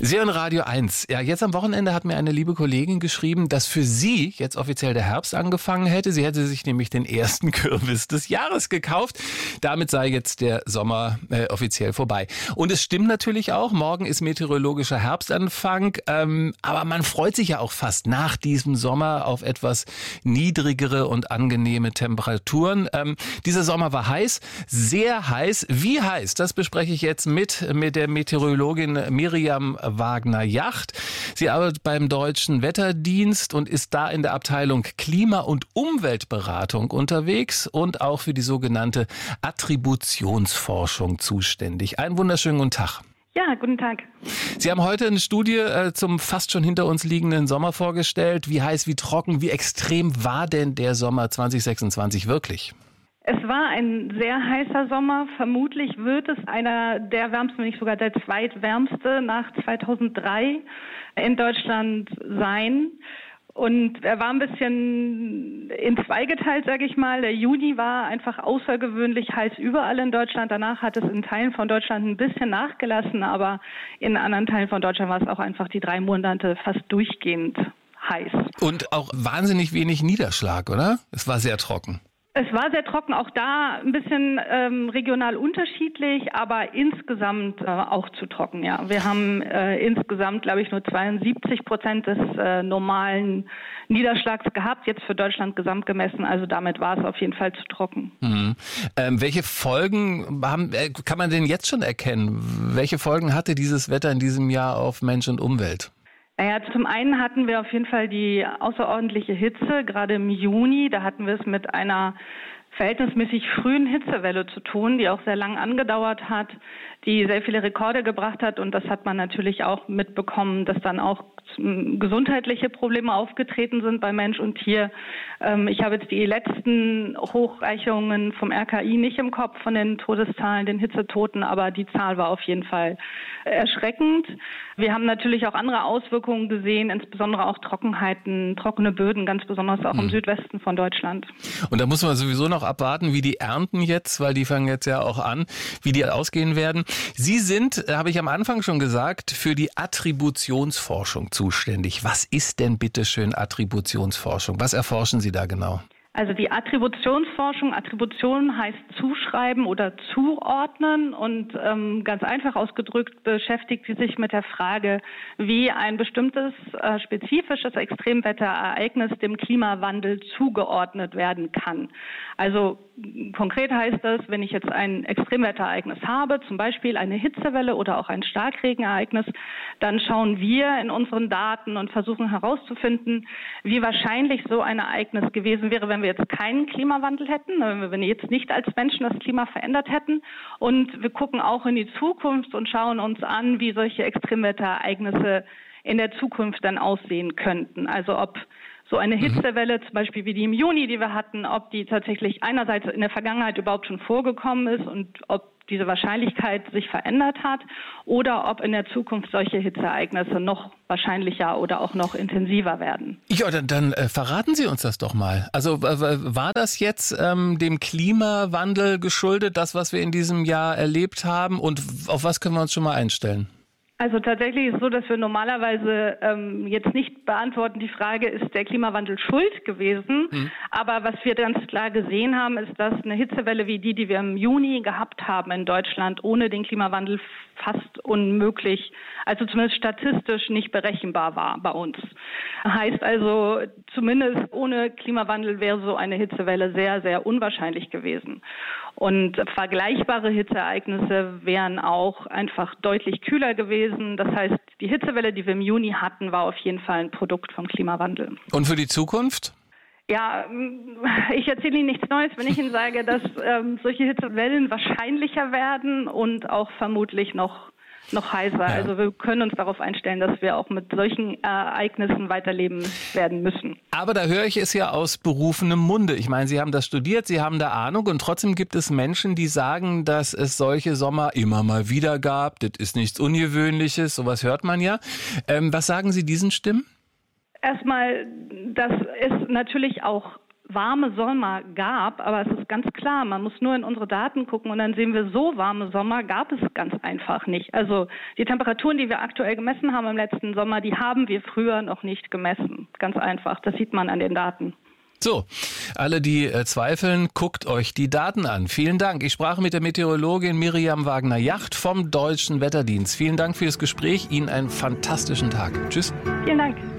Sie hören Radio 1. Ja, jetzt am Wochenende hat mir eine liebe Kollegin geschrieben, dass für sie jetzt offiziell der Herbst angefangen hätte. Sie hätte sich nämlich den ersten Kürbis des Jahres gekauft. Damit sei jetzt der Sommer offiziell vorbei. Und es stimmt natürlich auch, morgen ist meteorologischer Herbstanfang. Aber man freut sich ja auch fast nach diesem Sommer auf etwas niedrigere und angenehme Temperaturen. Dieser Sommer war heiß, sehr heiß. Wie heiß? Das bespreche ich jetzt mit der Meteorologin Miriam Wagner-Jacht. Sie arbeitet beim Deutschen Wetterdienst und ist da in der Abteilung Klima- und Umweltberatung unterwegs und auch für die sogenannte Attributionsforschung zuständig. Einen wunderschönen guten Tag. Ja, guten Tag. Sie haben heute eine Studie zum fast schon hinter uns liegenden Sommer vorgestellt. Wie heiß, wie trocken, wie extrem war denn der Sommer 2026 wirklich? Es war ein sehr heißer Sommer. Vermutlich wird es einer der wärmsten, wenn nicht sogar der zweitwärmste nach 2003 in Deutschland sein. Und er war ein bisschen in zwei geteilt, sage ich mal. Der Juni war einfach außergewöhnlich heiß überall in Deutschland. Danach hat es in Teilen von Deutschland ein bisschen nachgelassen, aber in anderen Teilen von Deutschland war es auch einfach die 3 Monate fast durchgehend heiß. Und auch wahnsinnig wenig Niederschlag, oder? Es war sehr trocken. Es war sehr trocken, auch da ein bisschen regional unterschiedlich, aber insgesamt auch zu trocken, ja. Wir haben insgesamt, glaube ich, nur 72% des normalen Niederschlags gehabt, jetzt für Deutschland gesamt gemessen, also damit war es auf jeden Fall zu trocken. Mhm. Welche Folgen kann man denn jetzt schon erkennen? Welche Folgen hatte dieses Wetter in diesem Jahr auf Mensch und Umwelt? Naja, zum einen hatten wir auf jeden Fall die außerordentliche Hitze, gerade im Juni. Da hatten wir es mit einer verhältnismäßig frühen Hitzewelle zu tun, die auch sehr lang angedauert hat, die sehr viele Rekorde gebracht hat. Und das hat man natürlich auch mitbekommen, dass dann auch gesundheitliche Probleme aufgetreten sind bei Mensch und Tier. Ich habe jetzt die letzten Hochreichungen vom RKI nicht im Kopf von den Todeszahlen, den Hitzetoten, aber die Zahl war auf jeden Fall erschreckend. Wir haben natürlich auch andere Auswirkungen gesehen, insbesondere auch Trockenheiten, trockene Böden, ganz besonders auch im Südwesten von Deutschland. Und da muss man sowieso noch abwarten, wie die Ernten jetzt, weil die fangen jetzt ja auch an, wie die ausgehen werden. Sie sind, habe ich am Anfang schon gesagt, für die Attributionsforschung zuständig. Was ist denn bitte schön Attributionsforschung? Was erforschen Sie da genau? Also die Attributionsforschung, Attribution heißt zuschreiben oder zuordnen und ganz einfach ausgedrückt beschäftigt sie sich mit der Frage, wie ein bestimmtes spezifisches Extremwetterereignis dem Klimawandel zugeordnet werden kann. Also konkret heißt das, wenn ich jetzt ein Extremwetterereignis habe, zum Beispiel eine Hitzewelle oder auch ein Starkregenereignis, dann schauen wir in unseren Daten und versuchen herauszufinden, wie wahrscheinlich so ein Ereignis gewesen wäre, wenn wir jetzt keinen Klimawandel hätten, wenn wir jetzt nicht als Menschen das Klima verändert hätten. Und wir gucken auch in die Zukunft und schauen uns an, wie solche Extremwetterereignisse in der Zukunft dann aussehen könnten. Also ob so eine Hitzewelle, zum Beispiel wie die im Juni, die wir hatten, ob die tatsächlich einerseits in der Vergangenheit überhaupt schon vorgekommen ist und ob diese Wahrscheinlichkeit sich verändert hat oder ob in der Zukunft solche Hitzeereignisse noch wahrscheinlicher oder auch noch intensiver werden. Ja, dann verraten Sie uns das doch mal. Also war das jetzt dem Klimawandel geschuldet, das, was wir in diesem Jahr erlebt haben? Und auf was können wir uns schon mal einstellen? Also tatsächlich ist es so, dass wir normalerweise jetzt nicht beantworten, die Frage, ist der Klimawandel schuld gewesen? Aber was wir ganz klar gesehen haben, ist, dass eine Hitzewelle wie die wir im Juni gehabt haben in Deutschland, ohne den Klimawandel fast unmöglich, also zumindest statistisch nicht berechenbar war bei uns. Heißt also, zumindest ohne Klimawandel wäre so eine Hitzewelle sehr, sehr unwahrscheinlich gewesen. Und vergleichbare Hitzeereignisse wären auch einfach deutlich kühler gewesen. Das heißt, die Hitzewelle, die wir im Juni hatten, war auf jeden Fall ein Produkt vom Klimawandel. Und für die Zukunft? Ja, ich erzähle Ihnen nichts Neues, wenn ich Ihnen sage, dass solche Hitzewellen wahrscheinlicher werden und auch vermutlich noch heißer. Ja. Also wir können uns darauf einstellen, dass wir auch mit solchen Ereignissen weiterleben werden müssen. Aber da höre ich es ja aus berufenem Munde. Ich meine, Sie haben das studiert, Sie haben da Ahnung und trotzdem gibt es Menschen, die sagen, dass es solche Sommer immer mal wieder gab. Das ist nichts Ungewöhnliches, sowas hört man ja. Was sagen Sie diesen Stimmen? Erstmal, dass es natürlich auch warme Sommer gab, aber es ist ganz klar, man muss nur in unsere Daten gucken und dann sehen wir, so warme Sommer gab es ganz einfach nicht. Also die Temperaturen, die wir aktuell gemessen haben im letzten Sommer, die haben wir früher noch nicht gemessen. Ganz einfach, das sieht man an den Daten. So, alle, die zweifeln, guckt euch die Daten an. Vielen Dank. Ich sprach mit der Meteorologin Miriam Wagner-Jacht vom Deutschen Wetterdienst. Vielen Dank für das Gespräch. Ihnen einen fantastischen Tag. Tschüss. Vielen Dank.